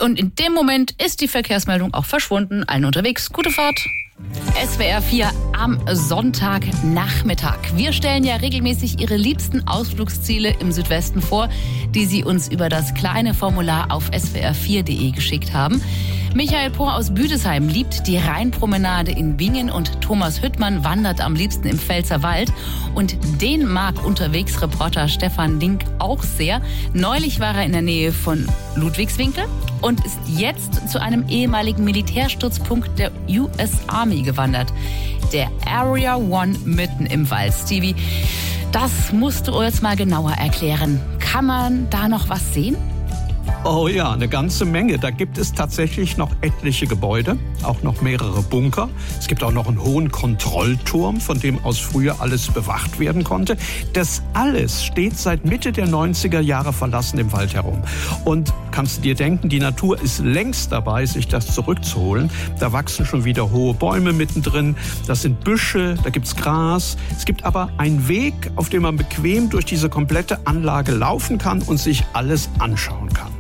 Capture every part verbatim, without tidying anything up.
Und in dem Moment ist die Verkehrsmeldung auch verschwunden. Allen unterwegs, gute Fahrt. S W R vier am Sonntagnachmittag. Wir stellen ja regelmäßig Ihre liebsten Ausflugsziele im Südwesten vor, die Sie uns über das kleine Formular auf s w r vier punkt d e geschickt haben. Michael Pohr aus Büdesheim liebt die Rheinpromenade in Bingen und Thomas Hüttmann wandert am liebsten im Pfälzerwald. Und den mag Unterwegsreporter Stefan Link auch sehr. Neulich war er in der Nähe von Ludwigswinkel und ist jetzt zu einem ehemaligen Militärstützpunkt der U S Army gewandert. Der Area One mitten im Wald. Stevie, das musst du uns mal genauer erklären. Kann man da noch was sehen? Oh ja, eine ganze Menge. Da gibt es tatsächlich noch etliche Gebäude, auch noch mehrere Bunker. Es gibt auch noch einen hohen Kontrollturm, von dem aus früher alles bewacht werden konnte. Das alles steht seit Mitte der neunziger Jahre verlassen im Wald herum. Und kannst du dir denken, die Natur ist längst dabei, sich das zurückzuholen. Da wachsen schon wieder hohe Bäume mittendrin. Das sind Büsche, da gibt's Gras. Es gibt aber einen Weg, auf dem man bequem durch diese komplette Anlage laufen kann und sich alles anschauen kann.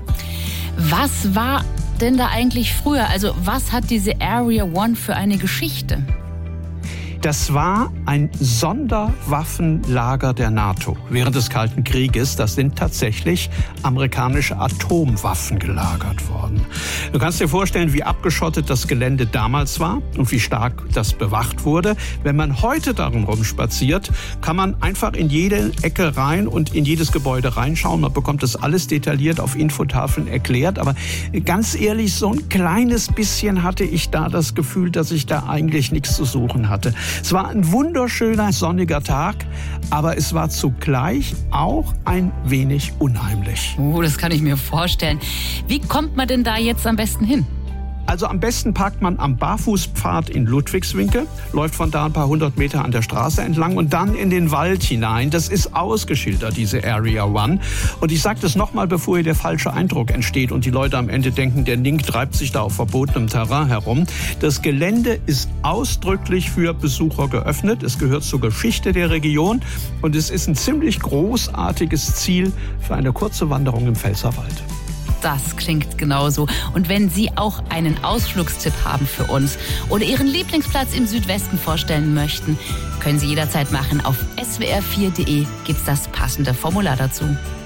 Was war denn da eigentlich früher? Also was hat diese Area One für eine Geschichte? Das war ein Sonderwaffenlager der NATO während des Kalten Krieges. Das sind tatsächlich amerikanische Atomwaffen gelagert worden. Du kannst dir vorstellen, wie abgeschottet das Gelände damals war und wie stark das bewacht wurde. Wenn man heute darum rumspaziert, kann man einfach in jede Ecke rein und in jedes Gebäude reinschauen. Man bekommt das alles detailliert auf Infotafeln erklärt. Aber ganz ehrlich, so ein kleines bisschen hatte ich da das Gefühl, dass ich da eigentlich nichts zu suchen hatte. Es war ein wunderschöner sonniger Tag, aber es war zugleich auch ein wenig unheimlich. Oh, das kann ich mir vorstellen. Wie kommt man denn da jetzt am besten hin? Also am besten parkt man am Barfußpfad in Ludwigswinkel, läuft von da ein paar hundert Meter an der Straße entlang und dann in den Wald hinein. Das ist ausgeschildert, diese Area One. Und ich sage das nochmal, bevor hier der falsche Eindruck entsteht und die Leute am Ende denken, der Link treibt sich da auf verbotenem Terrain herum. Das Gelände ist ausdrücklich für Besucher geöffnet. Es gehört zur Geschichte der Region und es ist ein ziemlich großartiges Ziel für eine kurze Wanderung im Pfälzerwald. Das klingt genauso. Und wenn Sie auch einen Ausflugstipp haben für uns oder Ihren Lieblingsplatz im Südwesten vorstellen möchten, können Sie jederzeit machen. Auf s w r vier punkt d e gibt's das passende Formular dazu.